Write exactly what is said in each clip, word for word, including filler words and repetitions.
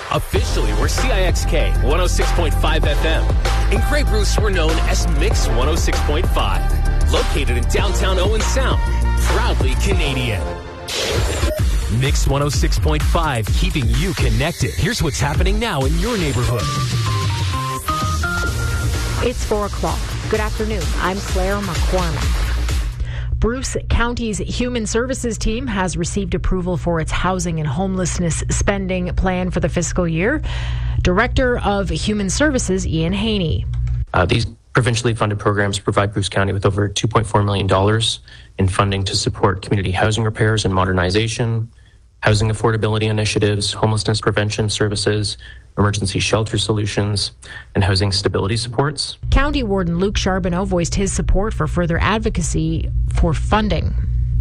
Officially, we're C I X K one oh six point five F M. In Grey Bruce, we're known as Mix one oh six point five. Located in downtown Owen Sound. Proudly Canadian. Mix one oh six point five, keeping you connected. Here's what's happening now in your neighborhood. It's four o'clock. Good afternoon. I'm Claire McCormick. Bruce County's Human Services team has received approval for its housing and homelessness spending plan for the fiscal year. Director of Human Services, Ian Haney. Uh, these provincially funded programs provide Bruce County with over two point four million dollars in funding to support community housing repairs and modernization, housing affordability initiatives, homelessness prevention services, emergency shelter solutions, and housing stability supports. County Warden Luke Charbonneau voiced his support for further advocacy for funding.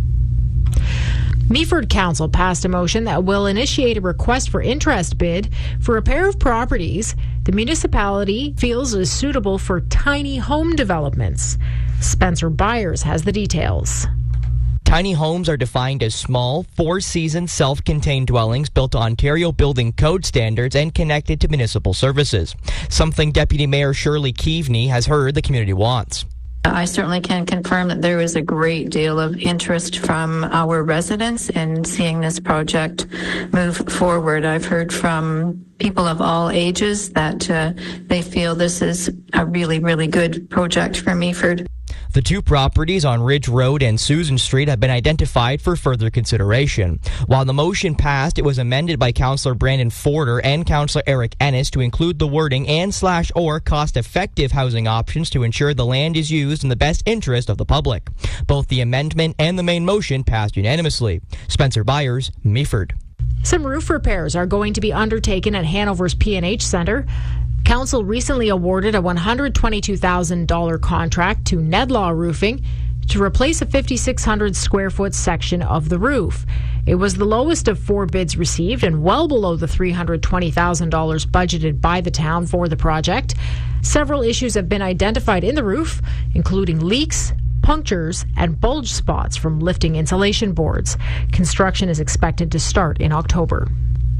Meaford Council passed a motion that will initiate a request for interest bid for a pair of properties the municipality feels is suitable for tiny home developments. Spencer Byers has the details. Tiny homes are defined as small, four-season, self-contained dwellings built to Ontario Building Code standards and connected to municipal services. Something Deputy Mayor Shirley Keaveney has heard the community wants. I certainly can confirm that there is a great deal of interest from our residents in seeing this project move forward. I've heard from people of all ages that uh, they feel this is a really, really good project for Meaford. The two properties on Ridge Road and Susan Street have been identified for further consideration. While the motion passed, it was amended by Councillor Brandon Forder and Councillor Eric Ennis to include the wording and slash or cost-effective housing options to ensure the land is used in the best interest of the public. Both the amendment and the main motion passed unanimously. Spencer Byers, Meaford. Some roof repairs are going to be undertaken at Hanover's P and H Centre. Council recently awarded a one hundred twenty-two thousand dollars contract to Nedlaw Roofing to replace a five thousand six hundred square foot section of the roof. It was the lowest of four bids received and well below the three hundred twenty thousand dollars budgeted by the town for the project. Several issues have been identified in the roof, including leaks, punctures, and bulge spots from lifting insulation boards. Construction is expected to start in October.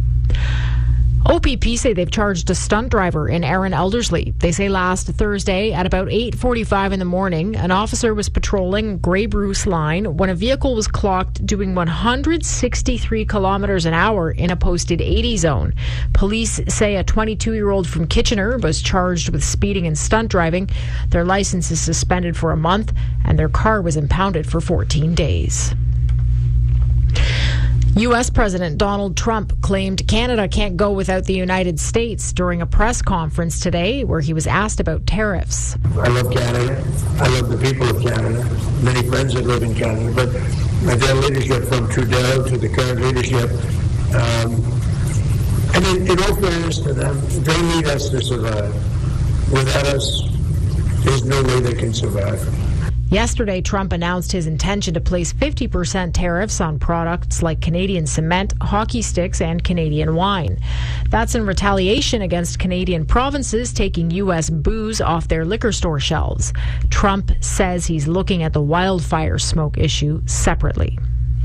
O P P say they've charged a stunt driver in Erin Elderslie. They say last Thursday at about eight forty-five in the morning, an officer was patrolling Grey Bruce line when a vehicle was clocked doing one hundred sixty-three kilometers an hour in a posted eighty zone. Police say a twenty-two-year-old from Kitchener was charged with speeding and stunt driving. Their license is suspended for a month and their car was impounded for fourteen days. U S President Donald Trump claimed Canada can't go without the United States during a press conference today where he was asked about tariffs. I love Canada. I love the people of Canada. Many friends that live in Canada. But their leadership from Trudeau to the current leadership, um, I mean, in all fairness to them, they need us to survive. Without us, there's no way they can survive. Yesterday, Trump announced his intention to place fifty percent tariffs on products like Canadian cement, hockey sticks, and Canadian wine. That's in retaliation against Canadian provinces taking U S booze off their liquor store shelves. Trump says he's looking at the wildfire smoke issue separately.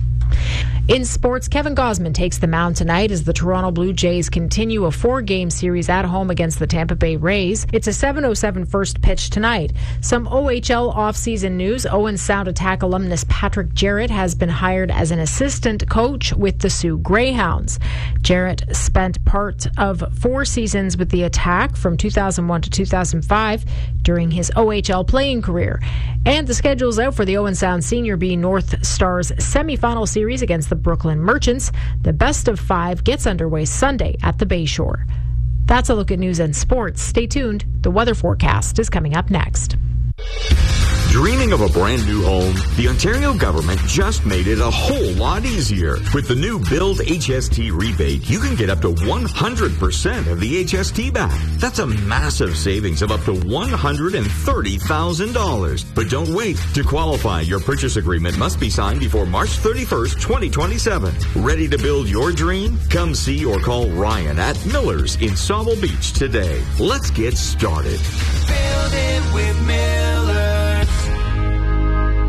In sports, Kevin Gausman takes the mound tonight as the Toronto Blue Jays continue a four-game series at home against the Tampa Bay Rays. It's a seven oh seven first pitch tonight. Some O H L offseason news. Owen Sound Attack alumnus Patrick Jarrett has been hired as an assistant coach with the Sioux Greyhounds. Jarrett spent part of four seasons with the Attack from two thousand one to two thousand five during his O H L playing career. And the schedule's out for the Owen Sound Senior B North Stars semifinal series against the Brooklyn Merchants. The best of five gets underway Sunday at the Bayshore. That's a look at news and sports. Stay tuned. The weather forecast is coming up next. Dreaming of a brand new home? The Ontario government just made it a whole lot easier. With the new Build H S T rebate, you can get up to one hundred percent of the H S T back. That's a massive savings of up to one hundred thirty thousand dollars. But don't wait. To qualify, your purchase agreement must be signed before March thirty-first, twenty twenty-seven. Ready to build your dream? Come see or call Ryan at Miller's in Sauble Beach today. Let's get started. Build it with Miller's.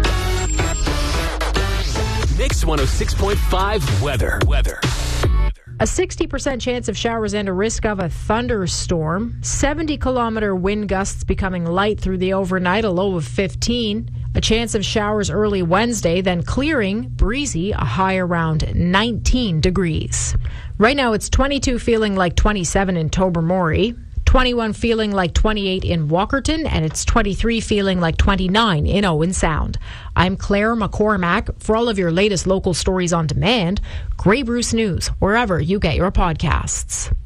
Mix one oh six point five weather. Weather. A sixty percent chance of showers and a risk of a thunderstorm. seventy kilometer wind gusts becoming light through the overnight, a low of fifteen. A chance of showers early Wednesday, then clearing, breezy, a high around nineteen degrees. Right now it's twenty-two, feeling like twenty-seven in Tobermory. twenty-one feeling like twenty-eight in Walkerton, and it's twenty-three feeling like twenty-nine in Owen Sound. I'm Claire McCormack. For all of your latest local stories on demand, Grey Bruce News, wherever you get your podcasts.